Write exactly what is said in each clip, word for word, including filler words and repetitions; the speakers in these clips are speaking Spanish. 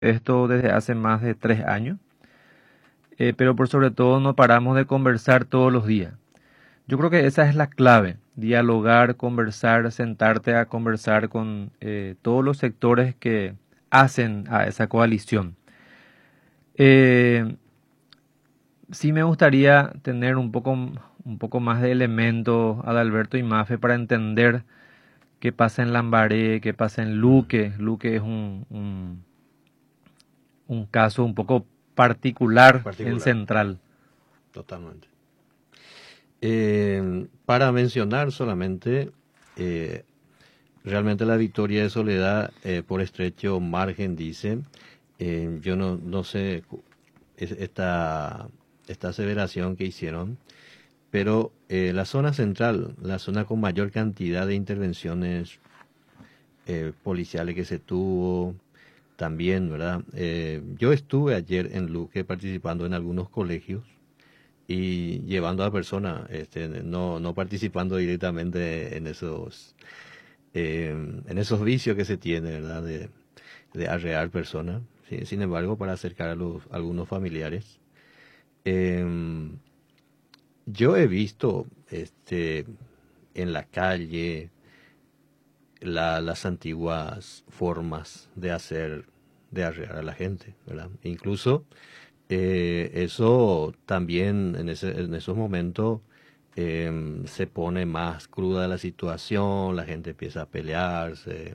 esto desde hace más de tres años, eh, pero por sobre todo no paramos de conversar todos los días. Yo creo que esa es la clave, dialogar, conversar, sentarte a conversar con eh, todos los sectores que hacen a esa coalición. Eh, sí me gustaría tener un poco, un poco más de elementos, Adalberto y Mafe, para entender qué pasa en Lambaré, qué pasa en Luque. Luque es un, un, un caso un poco particular en Particular, Central. totalmente. Eh, para mencionar solamente, eh, realmente la victoria de Soledad eh, por estrecho margen, dice, eh, yo no, no sé cu- es- esta, esta aseveración que hicieron, pero eh, la zona central, la zona con mayor cantidad de intervenciones eh, policiales que se tuvo, también, ¿verdad? Eh, yo estuve ayer en Luque participando en algunos colegios y llevando a personas, este, no, no participando directamente en esos, eh, en esos vicios que se tiene, ¿verdad? De, de arrear personas. Sí, sin embargo, para acercar a los, a algunos familiares. Em, yo he visto, este, en la calle, la- las antiguas formas de hacer, de arrear a la gente, ¿verdad? Incluso eh, eso también en, ese, en esos momentos em, se pone más cruda la situación, la gente empieza a pelearse,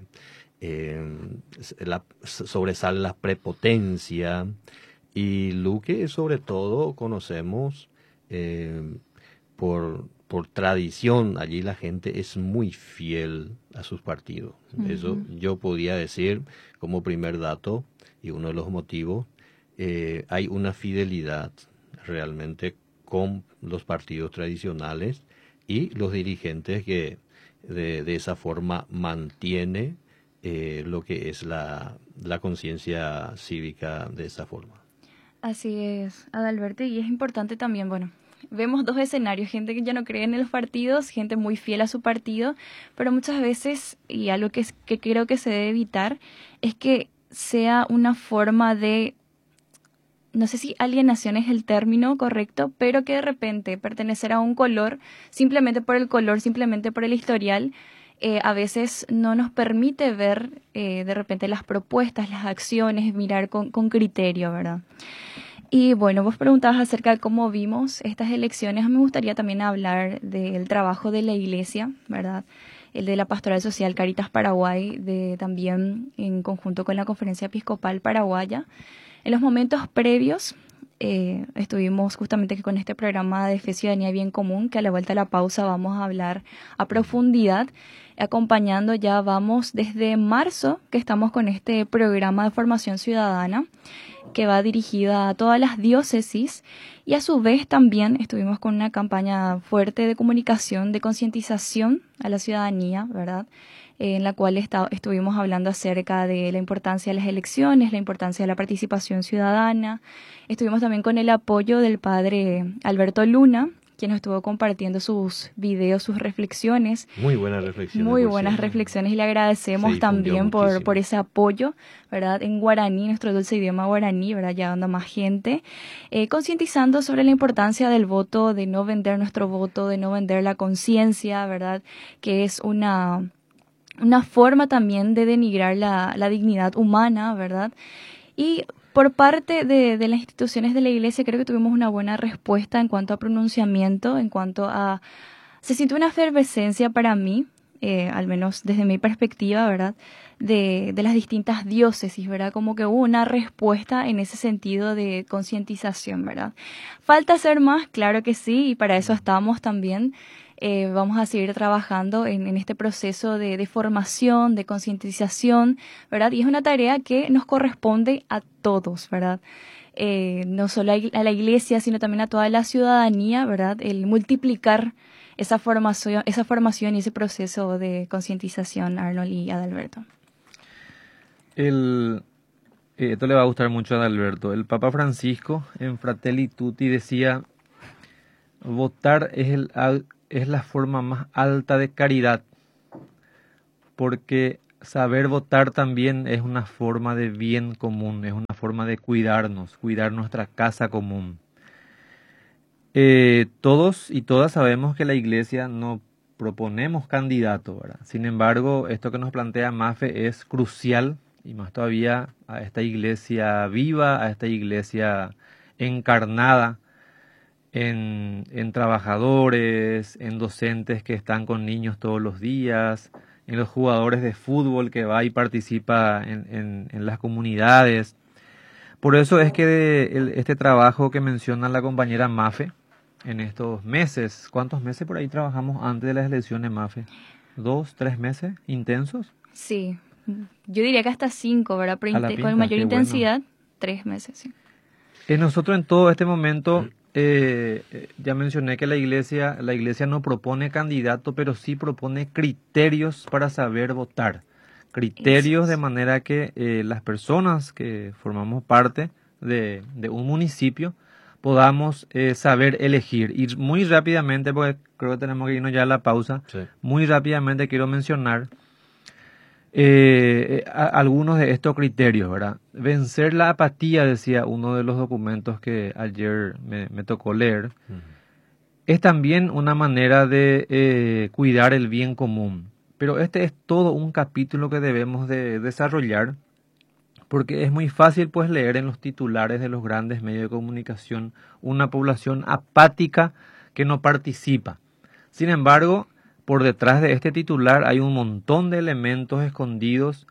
em, s- la- s- sobresale la prepotencia y Luque sobre todo conocemos em, por, por tradición, allí la gente es muy fiel a sus partidos. Eso Ujú. yo podía decir como primer dato y uno de los motivos. Eh, hay una fidelidad realmente con los partidos tradicionales y los dirigentes que de, de esa forma mantiene eh, lo que es la, la conciencia cívica de esa forma. Así es, Adalberto, y es importante también, bueno, vemos dos escenarios, gente que ya no cree en los partidos, gente muy fiel a su partido, pero muchas veces, y algo que, es- que creo que se debe evitar, es que sea una forma de, no sé si alienación es el término correcto, pero que de repente pertenecer a un color, simplemente por el color, simplemente por el historial, eh, a veces no nos permite ver eh, de repente las propuestas, las acciones, mirar con, con criterio, ¿verdad? Y bueno, vos preguntabas acerca de cómo vimos estas elecciones. A mí me gustaría también hablar del trabajo de la iglesia, ¿verdad? El de la Pastoral Social Caritas Paraguay, de, también en conjunto con la Conferencia Episcopal Paraguaya. En los momentos previos eh, estuvimos justamente con este programa de Fe, Ciudadanía y Bien Común, que a la vuelta de la pausa vamos a hablar a profundidad, acompañando ya vamos desde marzo, que estamos con este programa de formación ciudadana, que va dirigida a todas las diócesis y a su vez también estuvimos con una campaña fuerte de comunicación, de concientización a la ciudadanía, ¿verdad? Eh, en la cual está, estuvimos hablando acerca de la importancia de las elecciones, la importancia de la participación ciudadana. Estuvimos también con el apoyo del padre Alberto Luna, quien nos estuvo compartiendo sus videos, sus reflexiones, Muy buenas reflexiones, muy por buenas cierto. reflexiones y le Se agradecemos difundió también por, por muchísimo. ese apoyo, ¿verdad? En guaraní, nuestro dulce idioma guaraní, ¿verdad? Llegando a más gente, eh, concientizando sobre la importancia del voto, de no vender nuestro voto, de no vender la conciencia, ¿verdad? Que es una, una forma también de denigrar la, la dignidad humana, ¿verdad? Y por parte de, de las instituciones de la iglesia creo que tuvimos una buena respuesta en cuanto a pronunciamiento, en cuanto a... Se sintió una efervescencia para mí, eh, al menos desde mi perspectiva, ¿verdad? De, de las distintas diócesis, ¿verdad? Como que hubo una respuesta en ese sentido de concientización, ¿verdad? Falta hacer más, claro que sí, y para eso estamos también. Eh, vamos a seguir trabajando en, en este proceso de, de formación, de concientización, ¿verdad? Y es una tarea que nos corresponde a todos, ¿verdad? Eh, no solo a, a la iglesia, sino también a toda la ciudadanía, ¿verdad? El multiplicar esa formación, esa formación y ese proceso de concientización, Arnold y Adalberto. El, eh, esto le va a gustar mucho a Adalberto. El Papa Francisco en Fratelli Tutti decía, votar es, el, al- es la forma más alta de caridad, porque saber votar también es una forma de bien común, es una forma de cuidarnos, cuidar nuestra casa común. Eh, todos y todas sabemos que la iglesia no proponemos candidato, ¿verdad? Sin embargo, esto que nos plantea Mafe es crucial, y más todavía a esta iglesia viva, a esta iglesia encarnada en, en trabajadores, en docentes que están con niños todos los días, en los jugadores de fútbol que va y participa en, en, en las comunidades. Por eso es que de, el, este trabajo que menciona la compañera Mafe, en estos meses, ¿cuántos meses por ahí trabajamos antes de las elecciones, Mafe? ¿Dos, tres meses intensos? Sí, yo diría que hasta cinco, ¿verdad? Pero A la inte- pinta, con mayor qué intensidad, tres meses, sí. Eh, nosotros en todo este momento, eh, eh, ya mencioné que la iglesia, la iglesia no propone candidato, pero sí propone criterios para saber votar. Criterios Eso de es. manera que eh, las personas que formamos parte de, de un municipio podamos eh, saber elegir. Y muy rápidamente, porque creo que tenemos que irnos ya a la pausa, Sí. muy rápidamente quiero mencionar eh, a- algunos de estos criterios, ¿verdad? Vencer la apatía, decía uno de los documentos que ayer me, me tocó leer, Ujú. es también una manera de eh, cuidar el bien común. Pero este es todo un capítulo que debemos de desarrollar, porque es muy fácil pues leer en los titulares de los grandes medios de comunicación una población apática que no participa. Sin embargo, por detrás de este titular hay un montón de elementos escondidos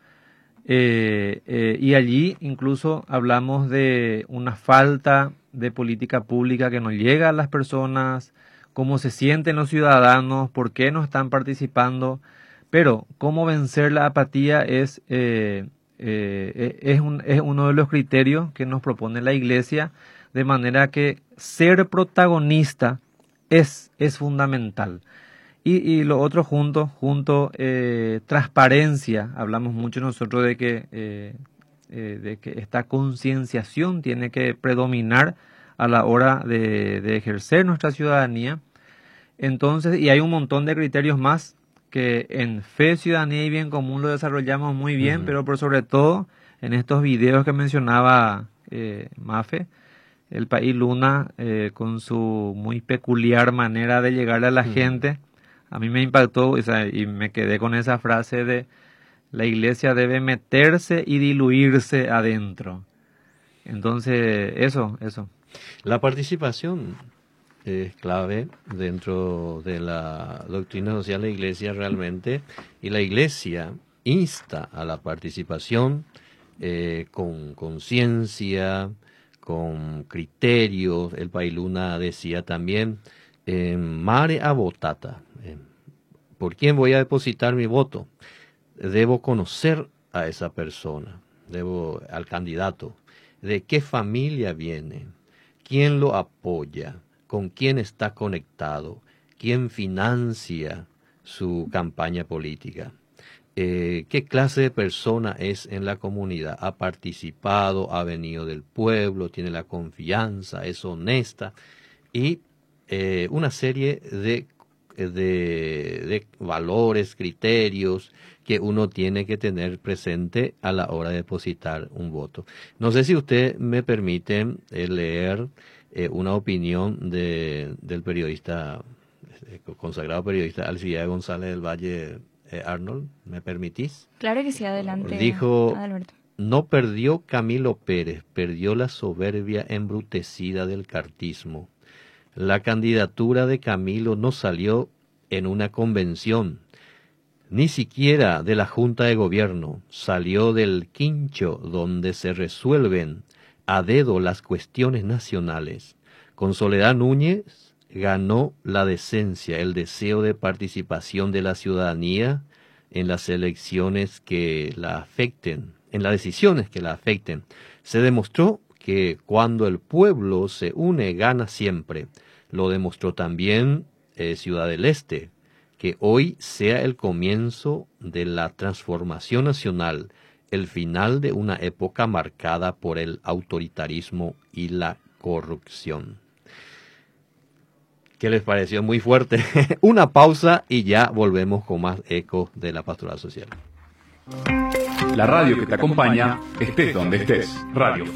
eh, eh, y allí incluso hablamos de una falta de política pública que no llega a las personas, cómo se sienten los ciudadanos, por qué no están participando, pero cómo vencer la apatía es, eh, eh, es, un- es uno de los criterios que nos propone la Iglesia, de manera que ser protagonista es, es fundamental. Y, y lo otro junto, junto eh, transparencia. Hablamos mucho nosotros de que, eh, eh, de que esta concienciación tiene que predominar a la hora de, de ejercer nuestra ciudadanía. Entonces, y hay un montón de criterios más que en fe, ciudadanía y bien común lo desarrollamos muy bien, Ujú. pero por sobre todo en estos videos que mencionaba eh, Mafe, el País Luna, eh, con su muy peculiar manera de llegarle a la Ujú. gente, a mí me impactó, o sea, y me quedé con esa frase de la iglesia debe meterse y diluirse adentro. Entonces, eso, eso. La participación es clave dentro de la doctrina social de la Iglesia realmente, y la Iglesia insta a la participación eh, con conciencia, con criterios. El Pailuna decía también, eh, mare a votata, eh, ¿por quién voy a depositar mi voto? Debo conocer a esa persona, debo al candidato, de qué familia viene, quién lo apoya, con quién está conectado, quién financia su campaña política, eh, qué clase de persona es en la comunidad, ha participado, ha venido del pueblo, tiene la confianza, es honesta, y eh, una serie de, de, de valores, criterios que uno tiene que tener presente a la hora de depositar un voto. No sé si usted me permite eh, leer eh, una opinión de, del periodista, eh, consagrado periodista Alcides González del Valle, eh, Arnold, ¿me permitís? Claro que sí, adelante, Dijo, Adalberto. no perdió Camilo Pérez, perdió la soberbia embrutecida del cartismo. La candidatura de Camilo no salió en una convención, ni siquiera de la Junta de Gobierno, salió del quincho donde se resuelven a dedo las cuestiones nacionales. Con Soledad Núñez ganó la decencia, el deseo de participación de la ciudadanía en las elecciones que la afecten, en las decisiones que la afecten. Se demostró que cuando el pueblo se une, gana siempre. Lo demostró también eh, Ciudad del Este, que hoy sea el comienzo de la transformación nacional, el final de una época marcada por el autoritarismo y la corrupción. ¿Qué les pareció? Muy fuerte. Una pausa y ya volvemos con más ecos de la pastoral social. La radio que te acompaña, estés donde estés. Radio